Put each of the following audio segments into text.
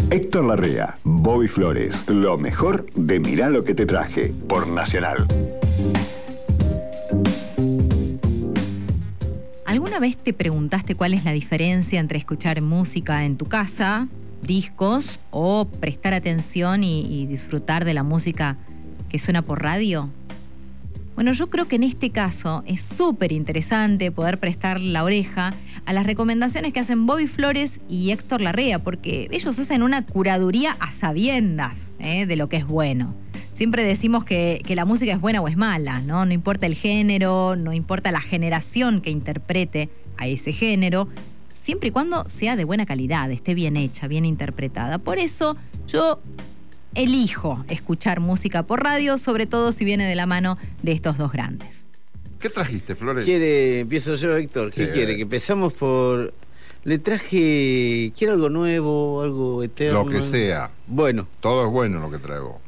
Héctor Larrea, Bobby Flores, lo mejor de Mirá lo que te traje, por Nacional. ¿Alguna vez te preguntaste cuál es la diferencia entre escuchar música en tu casa, discos, o prestar atención y disfrutar de la música que suena por radio? Bueno, yo creo que en este caso es súper interesante poder prestar la oreja a las recomendaciones que hacen Bobby Flores y Héctor Larrea, porque ellos hacen una curaduría a sabiendas de lo que es bueno. Siempre decimos que la música es buena o es mala, ¿no? No importa el género, no importa la generación que interprete a ese género, siempre y cuando sea de buena calidad, esté bien hecha, bien interpretada. Por eso yo elijo escuchar música por radio, sobre todo si viene de la mano de estos dos grandes. ¿Qué trajiste, Flores? Empiezo yo, Héctor. ¿Qué quiere? Que empezamos por... Le traje... ¿Quiere algo nuevo, algo eterno? Lo que sea. Bueno. Todo es bueno lo que traigo.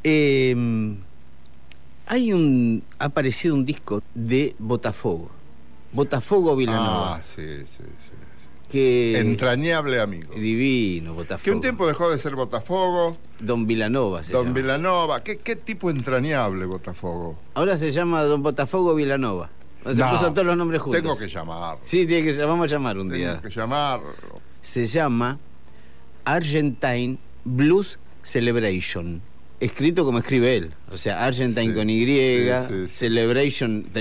Ha aparecido un disco de Botafogo. Botafogo Vilanova. Ah, sí. Que entrañable amigo. Divino, Botafogo. Que un tiempo dejó de ser Botafogo. Don Vilanova se llama. Don Vilanova. ¿Qué tipo entrañable Botafogo? Ahora se llama Don Botafogo Vilanova. Se puso todos los nombres juntos. Tengo que llamar. Sí, vamos a llamar un día. Tengo que llamar. Se llama Argentine Blues Celebration. Escrito como escribe él. O sea, Argentine con Y, Celebration